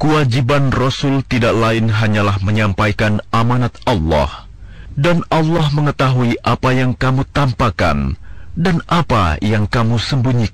Kewajiban Rasul tidak lain hanyalah menyampaikan amanat Allah, dan Allah mengetahui apa yang kamu tampakkan dan apa yang kamu sembunyikan.